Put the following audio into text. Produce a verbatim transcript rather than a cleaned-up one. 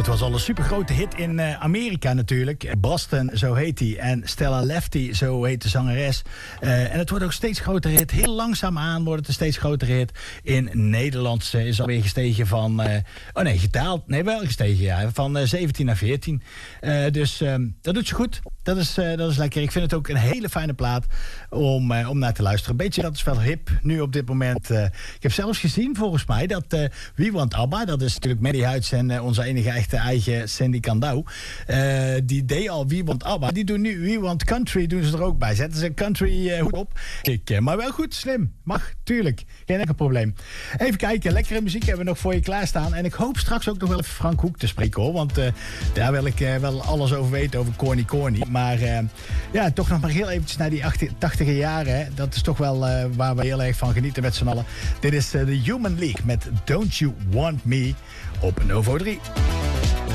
Het was al een supergrote hit in uh, Amerika natuurlijk. Boston, zo heet hij. En Stella Lefty, zo heet de zangeres. Uh, en het wordt ook steeds groter hit. Heel langzaamaan wordt het een steeds grotere hit. In Nederland uh, is alweer gestegen van... Uh, oh nee, gedaald. Nee, wel gestegen, ja. Van uh, zeventien naar veertien. Uh, dus uh, dat doet ze goed. Dat is, uh, dat is lekker. Ik vind het ook een hele fijne plaat om, uh, om naar te luisteren. Een beetje, dat is wel hip nu op dit moment. Uh, ik heb zelfs gezien, volgens mij, dat uh, We Want ABBA, dat is natuurlijk Maddie Huids en uh, onze enige echte eigen Sandy Kandau. Uh, die deed al We Want ABBA. Die doen nu We Want Country, doen ze er ook bij. Zetten ze een country uh, hoed op. Kijk, uh, maar wel goed, slim. Mag, tuurlijk. Geen enkel probleem. Even kijken, lekkere muziek hebben we nog voor je klaarstaan. En ik hoop straks ook nog wel even Frank Hoek te spreken, hoor. Want uh, daar wil ik uh, wel alles over weten, over Corny Corny. Maar uh, ja, toch nog maar heel eventjes naar die tachtiger jaren. Hè. Dat is toch wel uh, waar we heel erg van genieten met z'n allen. Dit is uh, de Human League met Don't You Want Me op Novo drie.